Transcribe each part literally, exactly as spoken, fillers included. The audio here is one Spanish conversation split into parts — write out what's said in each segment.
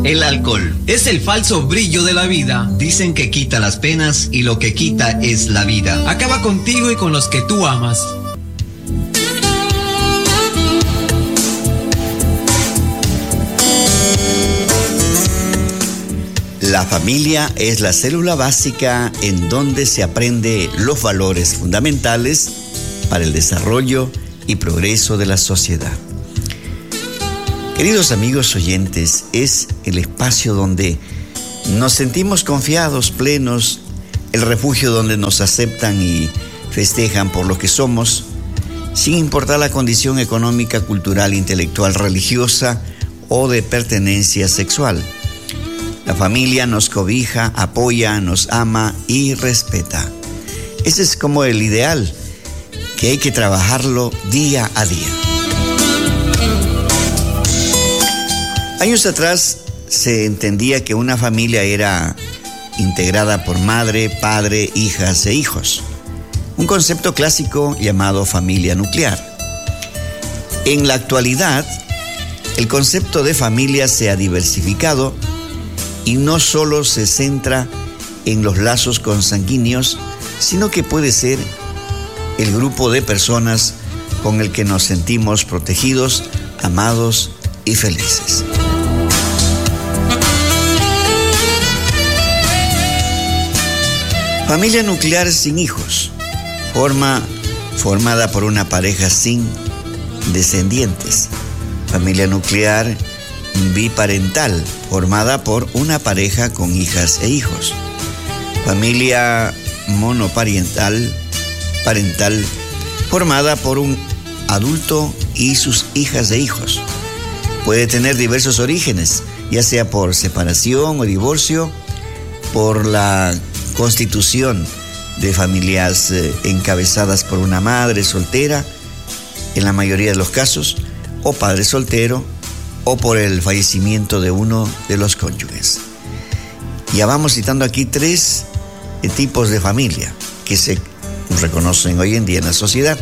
El alcohol es el falso brillo de la vida. Dicen que quita las penas y lo que quita es la vida. Acaba contigo y con los que tú amas. La familia es la célula básica en donde se aprende los valores fundamentales para el desarrollo y progreso de la sociedad. Queridos amigos oyentes, es el espacio donde nos sentimos confiados, plenos, el refugio donde nos aceptan y festejan por lo que somos, sin importar la condición económica, cultural, intelectual, religiosa o de pertenencia sexual. La familia nos cobija, apoya, nos ama y respeta. Ese es como el ideal, que hay que trabajarlo día a día. Años atrás se entendía que una familia era integrada por madre, padre, hijas e hijos. Un concepto clásico llamado familia nuclear. En la actualidad, el concepto de familia se ha diversificado y no solo se centra en los lazos consanguíneos, sino que puede ser el grupo de personas con el que nos sentimos protegidos, amados y felices. Familia nuclear sin hijos, forma formada por una pareja sin descendientes. Familia nuclear biparental, formada por una pareja con hijas e hijos. Familia monoparental, parental, formada por un adulto y sus hijas e hijos. Puede tener diversos orígenes, ya sea por separación o divorcio, por la constitución de familias eh, encabezadas por una madre soltera, en la mayoría de los casos, o padre soltero, o por el fallecimiento de uno de los cónyuges. Ya vamos citando aquí tres eh, tipos de familia que se reconocen hoy en día en la sociedad.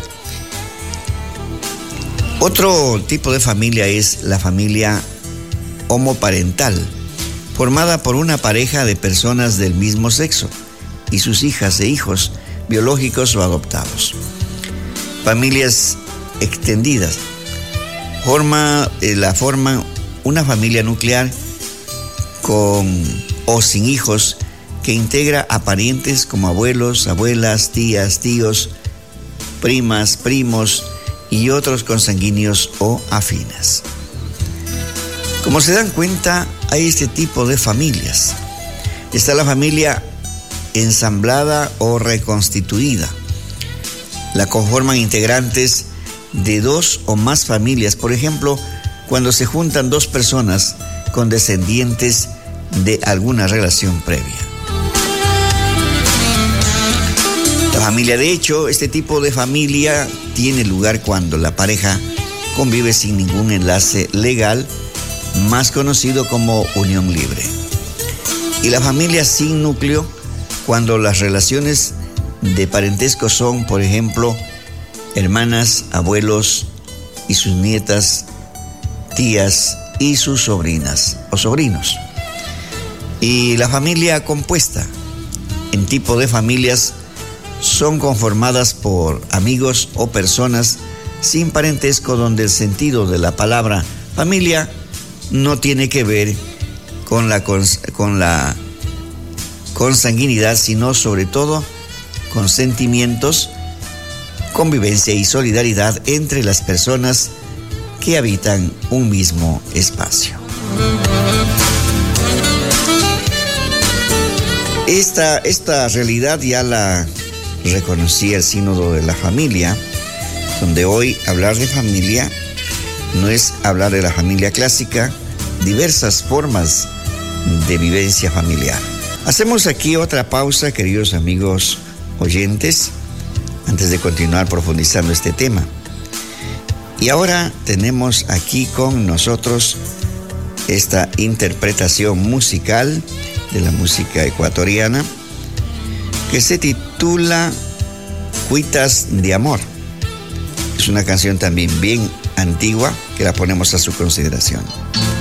Otro tipo de familia es la familia homoparental, formada por una pareja de personas del mismo sexo y sus hijas e hijos biológicos o adoptados. Familias extendidas forma eh, la forma una familia nuclear con o sin hijos que integra a parientes como abuelos, abuelas, tías, tíos, primas, primos y otros consanguíneos o afines. Como se dan cuenta, hay este tipo de familias. Está la familia ensamblada o reconstituida. La conforman integrantes de dos o más familias, por ejemplo, cuando se juntan dos personas con descendientes de alguna relación previa. La familia, de hecho, este tipo de familia tiene lugar cuando la pareja convive sin ningún enlace legal, más conocido como unión libre. Y la familia sin núcleo, cuando las relaciones de parentesco son, por ejemplo, hermanas, abuelos y sus nietas, tías y sus sobrinas o sobrinos. Y la familia compuesta, en tipo de familias, son conformadas por amigos o personas sin parentesco, donde el sentido de la palabra familia no tiene que ver con la, cons- con la consanguinidad, sino sobre todo con sentimientos, convivencia y solidaridad entre las personas que habitan un mismo espacio. Esta, esta realidad ya la reconocía el Sínodo de la Familia, donde hoy hablar de familia no es hablar de la familia clásica, diversas formas de vivencia familiar. Hacemos aquí otra pausa, queridos amigos oyentes, antes de continuar profundizando este tema. Y ahora tenemos aquí con nosotros esta interpretación musical de la música ecuatoriana que se titula Cuitas de Amor. Es una canción también bien antigua que la ponemos a su consideración.